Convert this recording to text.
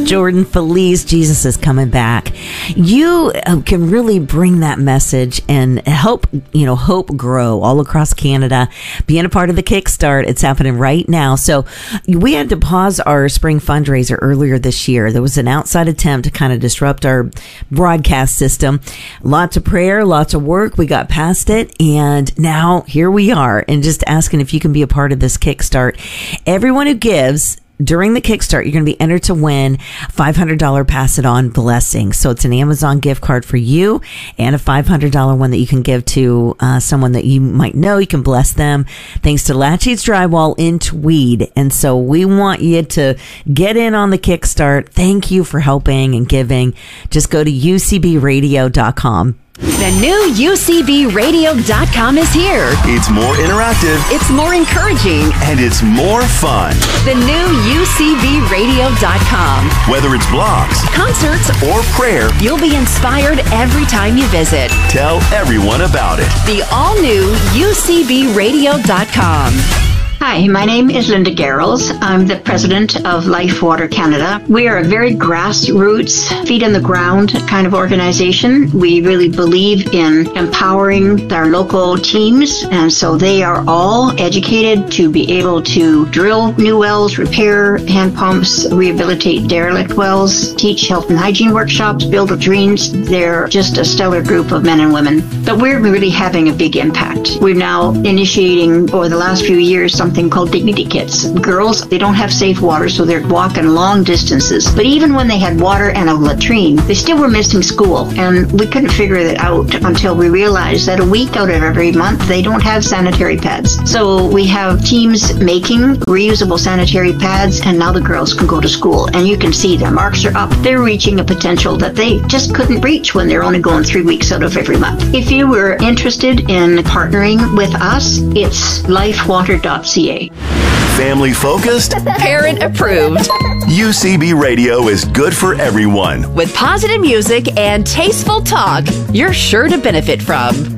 Jordan Feliz, Jesus is coming back. You can really bring that message and help, hope grow all across Canada. Being a part of the Kickstart, it's happening right now. So we had to pause our spring fundraiser earlier this year. There was an outside attempt to kind of disrupt our broadcast system. Lots of prayer, lots of work. We got past it, and now here we are. And just asking if you can be a part of this Kickstart. Everyone who gives during the Kickstart, you're going to be entered to win $500 Pass It On blessing. So it's an Amazon gift card for you and a $500 one that you can give to someone that you might know. You can bless them thanks to Latchey's Drywall in Tweed. And so we want you to get in on the Kickstart. Thank you for helping and giving. Just go to ucbradio.com. The new UCBradio.com is here. It's more interactive. It's more encouraging. And it's more fun. The new UCBradio.com. Whether it's blogs, concerts, or prayer, you'll be inspired every time you visit. Tell everyone about it. The all-new UCBradio.com. Hi, my name is Linda Garrels. I'm the president of Life Water Canada. We are a very grassroots, feet on the ground kind of organization. We really believe in empowering our local teams, and so they are all educated to be able to drill new wells, repair hand pumps, rehabilitate derelict wells, teach health and hygiene workshops, build latrines. They're just a stellar group of men and women. But we're really having a big impact. We're now initiating, over the last few years, something called Dignity Kits. Girls, they don't have safe water, so they're walking long distances. But even when they had water and a latrine, they still were missing school. And we couldn't figure that out until we realized that a week out of every month, they don't have sanitary pads. So we have teams making reusable sanitary pads, and now the girls can go to school. And you can see their marks are up. They're reaching a potential that they just couldn't reach when they're only going 3 weeks out of every month. If you were interested in partnering with us, it's lifewater.ca. Family focused, Parent approved. UCB Radio is good for everyone. With positive music and tasteful talk you're sure to benefit from.